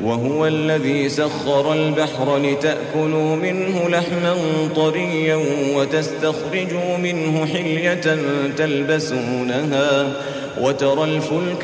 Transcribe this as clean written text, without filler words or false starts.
وهو الذي سخر البحر لتأكلوا منه لحما طريا وتستخرجوا منه حلية تلبسونها وترى الفلك